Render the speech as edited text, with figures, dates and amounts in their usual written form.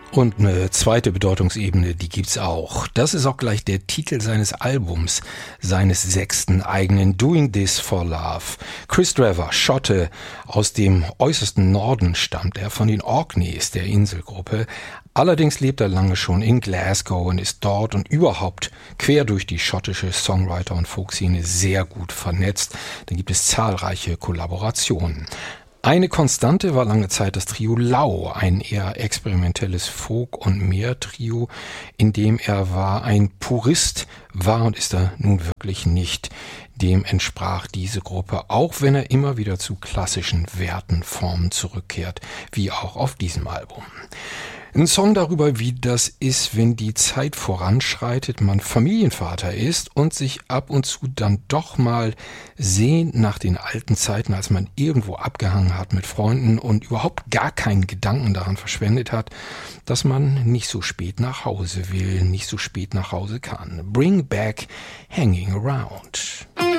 Und eine zweite Bedeutungsebene, die gibt's auch. Das ist auch gleich der Titel seines Albums, seines 6. eigenen Doing This for Love. Chris Drever, Schotte, aus dem äußersten Norden stammt er, von den Orkneys, der Inselgruppe. Allerdings lebt er lange schon in Glasgow und ist dort und überhaupt quer durch die schottische Songwriter- und Folkszene sehr gut vernetzt. Da gibt es zahlreiche Kollaborationen. Eine Konstante war lange Zeit das Trio Lau, ein eher experimentelles Folk- und Meer-Trio, in dem er war. Ein Purist war und ist er nun wirklich nicht. Dem entsprach diese Gruppe, auch wenn er immer wieder zu klassischen Werten, Formen zurückkehrt, wie auch auf diesem Album. Ein Song darüber, wie das ist, wenn die Zeit voranschreitet, man Familienvater ist und sich ab und zu dann doch mal sehnt nach den alten Zeiten, als man irgendwo abgehangen hat mit Freunden und überhaupt gar keinen Gedanken daran verschwendet hat, dass man nicht so spät nach Hause will, nicht so spät nach Hause kann. Bring back hanging around.